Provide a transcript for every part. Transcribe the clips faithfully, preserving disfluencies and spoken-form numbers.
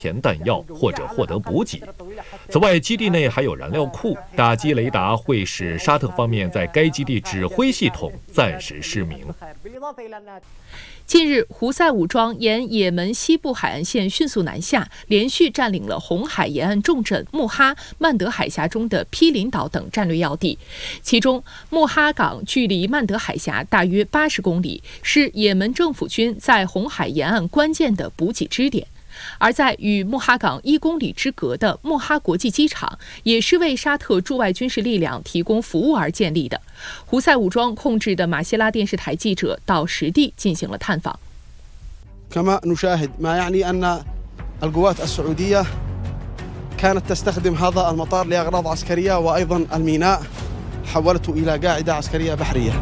填弹药或者获得补给。此外，基地内还有燃料库，打击雷达会使沙特方面在该基地指挥系统暂时失明。 近日，胡塞武装沿也门西部海岸线迅速南下，连续占领了红海沿岸重镇穆哈、曼德海峡中的毗邻岛等战略要地。其中，穆哈港距离曼德海峡大约八十公里，是也门政府军在红海沿岸关键的补给支点。而在与穆哈港一公里之隔的穆哈国际机场，也是为沙特驻外军事力量提供服务而建立的。胡塞武装控制的马希拉电视台记者到实地进行了探访。 كما نشاهد ما يعني أن القوات السعودية كانت تستخدم هذا المطار لأغراض عسكرية وأيضا الميناء حولته إلى قاعدة عسكرية بحرية.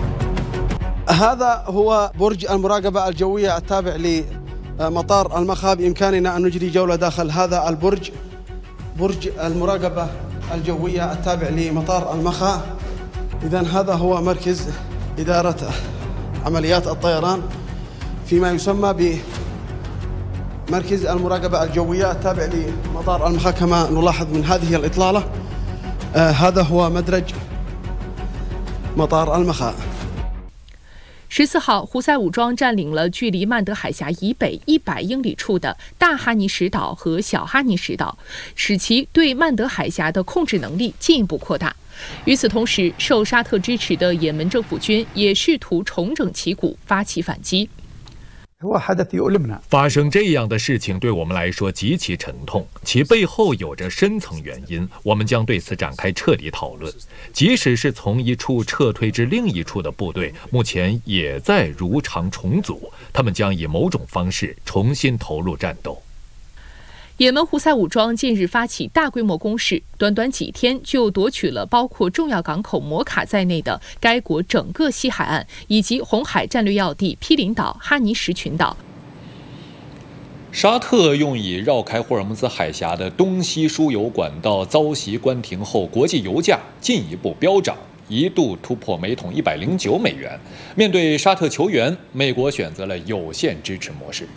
هذا هو برج المراقبة الجوية التابع ل مطار المخا. بإمكاننا أن نجري جولة داخل هذا البرج، برج المراقبة الجوية التابع لمطار المخا. إذن هذا هو مركز إدارة عمليات الطيران فيما يسمى بمركز المراقبة الجوية التابع لمطار المخا. كما نلاحظ من هذه الإطلالة آه هذا هو مدرج مطار المخا。 十四号，胡塞武装占领了距离曼德海峡以北一百英里处的大哈尼什岛和小哈尼什岛，使其对曼德海峡的控制能力进一步扩大。与此同时，受沙特支持的也门政府军也试图重整旗鼓，发起反击。 发生这样的事情对我们来说极其沉痛，其背后有着深层原因，我们将对此展开彻底讨论。即使是从一处撤退至另一处的部队，目前也在如常重组，他们将以某种方式重新投入战斗。 也门胡塞武装近日发起大规模攻势，短短几天就夺取了包括重要港口摩卡在内的该国整个西海岸，以及红海战略要地毗邻岛哈尼什群岛。 沙特用以绕开霍尔木兹海峡的东西输油管道遭袭关停后，国际油价进一步飙涨，一度突破每桶一百零九美元。面对沙特求援，美国选择了有限支持模式。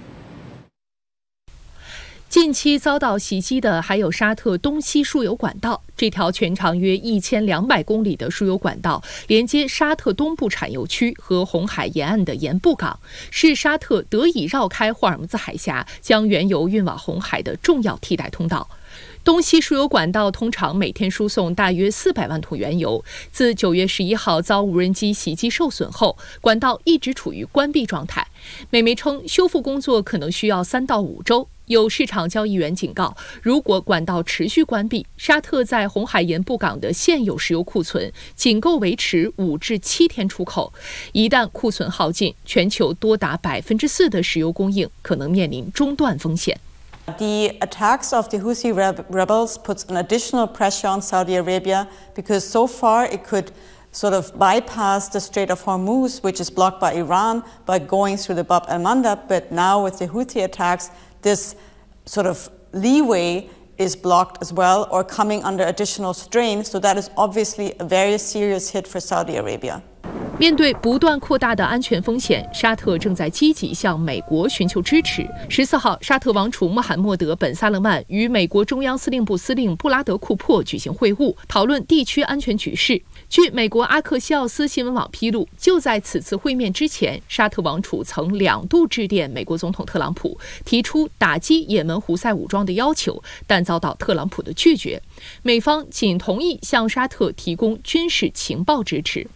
近期遭到袭击的还有沙特东西输油管道，这条全长约一千两百公里的输油管道，连接沙特东部产油区和红海沿岸的盐布港，是沙特得以绕开霍尔木兹海峡，将原油运往红海的重要替代通道。东西输油管道通常每天输送大约四百万桶原油。自九月十一号遭无人机袭击受损后，管道一直处于关闭状态。美媒称，修复工作可能需要三到五周。有市场交易员警告，如果管道持续关闭，沙特在红海盐布港的现有石油库存仅够维持五至七天出口。一旦库存耗尽，全球多达百分之四的石油供应可能面临中断风险。 The attacks of the Houthi rebels puts an additional pressure on Saudi Arabia because so far it could sort of bypass the Strait of Hormuz, which is blocked by Iran, by going through the Bab al-Mandab. But now with the Houthi attacks, this sort of leeway is blocked as well or coming under additional strain. So that is obviously a very serious hit for Saudi Arabia. 面对不断扩大的安全风险，沙特正在积极向美国寻求支持。十四号，沙特王储穆罕默德·本·萨勒曼与美国中央司令部司令布拉德·库珀举行会晤，讨论地区安全局势。据美国阿克西奥斯新闻网披露，就在此次会面之前，沙特王储曾两度致电美国总统特朗普，提出打击也门胡塞武装的要求，但遭到特朗普的拒绝。美方仅同意向沙特提供军事情报支持。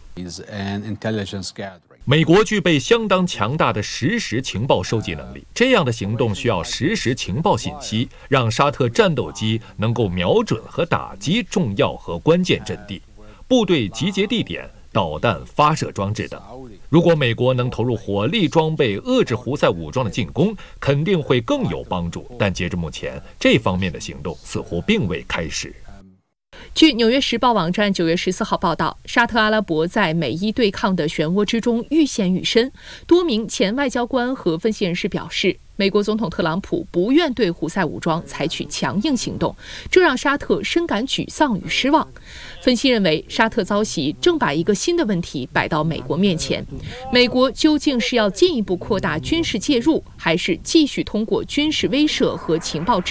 美国具备相当强大的实时情报收集能力，这样的行动需要实时情报信息，让沙特战斗机能够瞄准和打击重要和关键阵地、部队集结地点、导弹发射装置等。如果美国能投入火力装备遏制胡塞武装的进攻，肯定会更有帮助。但截至目前，这方面的行动似乎并未开始。 据《纽约时报》网站九月十四号报道，沙特阿拉伯在美伊对抗的漩涡之中愈陷愈深。多名前外交官和分析人士表示， 美国总统特朗普不愿对胡塞武装采取强硬行动，这让沙特深感沮丧与失望。分析认为，沙特遭袭正把一个新的问题摆到美国面前：美国究竟是要进一步扩大军事介入，还是继续通过军事威慑和情报